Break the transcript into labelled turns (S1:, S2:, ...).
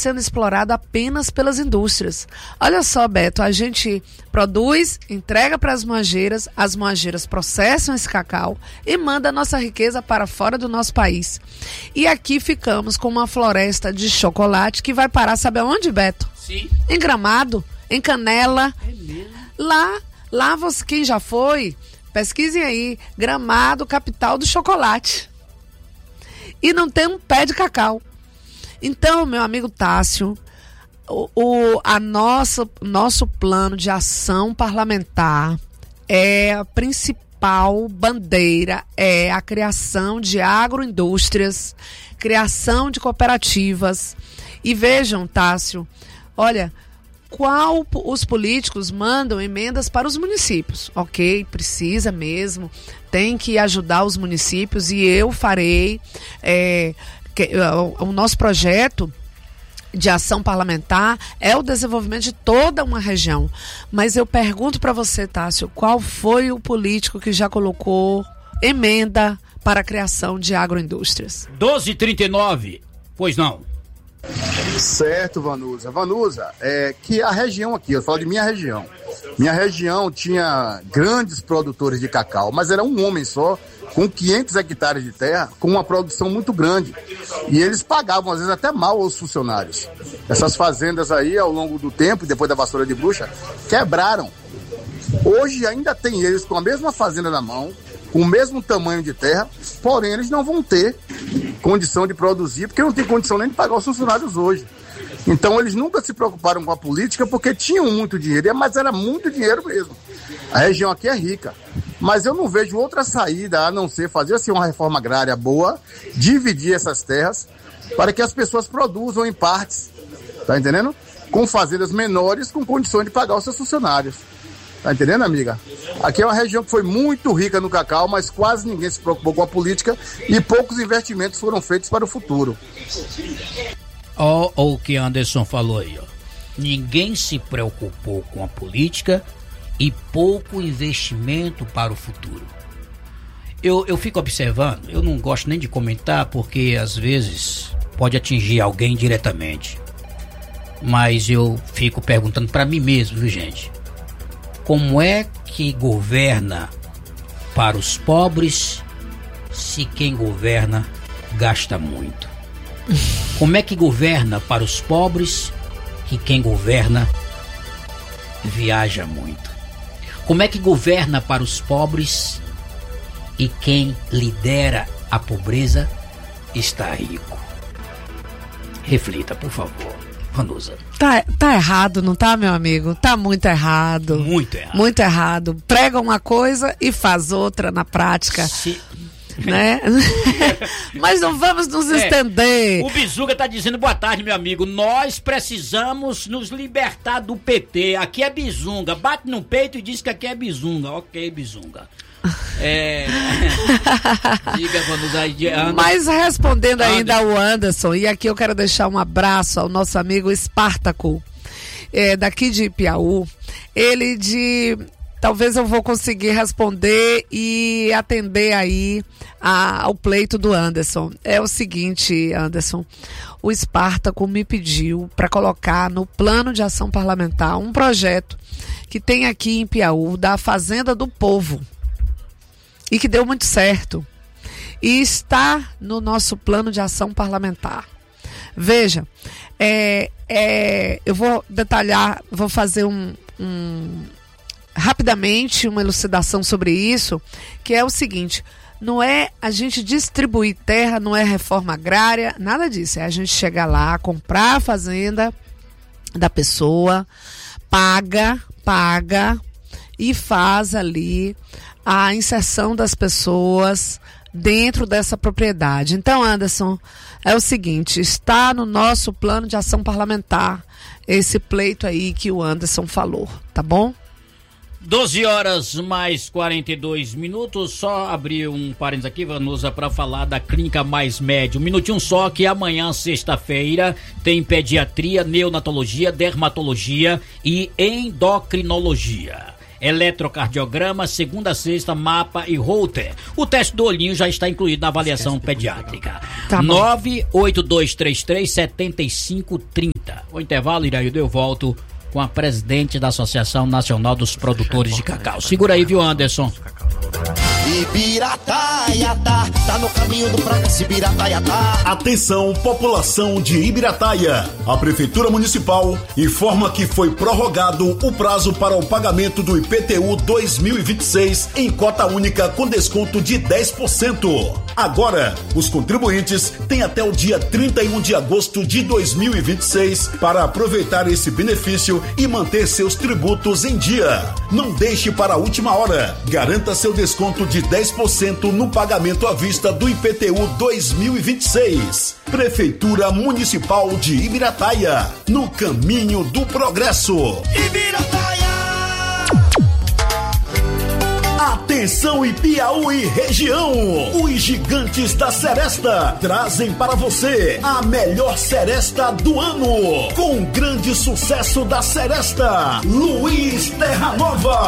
S1: sendo explorado apenas pelas indústrias. Olha só, Beto, a gente produz, entrega para as moageiras processam esse cacau e manda a nossa riqueza para fora do nosso país. E aqui ficamos com uma floresta de chocolate que vai parar, sabe aonde, Beto?
S2: Sim.
S1: Em Gramado, em Canela.
S2: É mesmo?
S1: Lá você, quem já foi, pesquisem aí, Gramado, capital do chocolate. E não tem um pé de cacau. Então, meu amigo Tássio, nosso plano de ação parlamentar a principal bandeira é a criação de agroindústrias, criação de cooperativas. E vejam, Tássio, olha, os políticos mandam emendas para os municípios. Ok, precisa mesmo, tem que ajudar os municípios e eu farei o nosso projeto de ação parlamentar é o desenvolvimento de toda uma região. Mas eu pergunto para você, Tássio, qual foi o político que já colocou emenda para a criação de agroindústrias?
S2: 12h39, pois não?
S3: Certo, Vanusa. Vanusa, que a região aqui, eu falo de minha região. Minha região tinha grandes produtores de cacau, mas era um homem só, com 500 hectares de terra, com uma produção muito grande. E eles pagavam, às vezes, até mal aos funcionários. Essas fazendas aí, ao longo do tempo, depois da vassoura de bruxa, quebraram. Hoje ainda tem eles com a mesma fazenda na mão, com o mesmo tamanho de terra, porém eles não vão ter condição de produzir, porque não tem condição nem de pagar os funcionários hoje. Então eles nunca se preocuparam com a política porque tinham muito dinheiro, mas era muito dinheiro mesmo. A região aqui é rica, mas eu não vejo outra saída a não ser fazer assim uma reforma agrária boa, dividir essas terras para que as pessoas produzam em partes, tá entendendo? Com fazendas menores, com condições de pagar os seus funcionários. Tá entendendo, amiga? Aqui é uma região que foi muito rica no cacau, mas quase ninguém se preocupou com a política e poucos investimentos foram feitos para o futuro.
S2: Ó, o que Anderson falou aí, ó. Ninguém se preocupou com a política e pouco investimento para o futuro. Eu fico observando, eu não gosto nem de comentar porque às vezes pode atingir alguém diretamente. Mas eu fico perguntando para mim mesmo, viu, gente? Como é que governa para os pobres se quem governa gasta muito? Como é que governa para os pobres que quem governa viaja muito? Como é que governa para os pobres e quem lidera a pobreza está rico? Reflita, por favor. Vanusa.
S1: Tá errado, não tá, meu amigo? Tá muito errado.
S2: Muito errado.
S1: Muito errado. Prega uma coisa e faz outra na prática. Né? Mas não vamos nos estender.
S2: O Bizuga tá dizendo boa tarde, meu amigo. Nós precisamos nos libertar do PT. Aqui é Bizunga. Bate no peito e diz que aqui é Bizunga. Ok, Bizunga. Diga, vamos aí.
S1: Mas respondendo ainda ao Anderson, e aqui eu quero deixar um abraço ao nosso amigo Espartaco, daqui de Piauí. Talvez eu vou conseguir responder e atender aí ao pleito do Anderson. É o seguinte, Anderson, o Espartaco me pediu para colocar no plano de ação parlamentar um projeto que tem aqui em Piauí, da Fazenda do Povo, e que deu muito certo. E está no nosso plano de ação parlamentar. Veja, eu vou detalhar, vou fazer rapidamente uma elucidação sobre isso, que é o seguinte: não é a gente distribuir terra, não é reforma agrária, nada disso. É a gente chegar lá, comprar a fazenda da pessoa, paga e faz ali a inserção das pessoas dentro dessa propriedade. Então, Anderson, é o seguinte, está no nosso plano de ação parlamentar esse pleito aí que o Anderson falou, tá bom?
S2: 12h mais 42 só abrir um parênteses aqui, Vanusa, para falar da Clínica Mais Médio. Um minutinho só, que amanhã, sexta-feira, tem pediatria, neonatologia, dermatologia e endocrinologia. eletrocardiograma, segunda a sexta, mapa e Holter. O teste do olhinho já está incluído na avaliação pediátrica.
S1: Tá
S2: 98233-7530. O intervalo, Iraildo, eu volto com a presidente da Associação Nacional dos Produtores de Cacau. Segura aí, viu, Anderson?
S4: Ibirataiatá, tá no caminho do progresso. Ibirataiatá.
S5: Atenção, população de Ibirataia. A Prefeitura Municipal informa que foi prorrogado o prazo para o pagamento do IPTU 2026 em cota única com desconto de 10%. Agora, os contribuintes têm até o dia 31 de agosto de 2026 para aproveitar esse benefício e manter seus tributos em dia. Não deixe para a última hora. Garanta seu desconto de 10% no pagamento à vista do IPTU 2026. Prefeitura Municipal de Ibirataia, no caminho do progresso.
S4: Ibirataia!
S5: Atenção, Ipiaú e região! Os gigantes da Seresta trazem para você a melhor seresta do ano. Com o grande sucesso da Seresta, Luiz Terra Nova.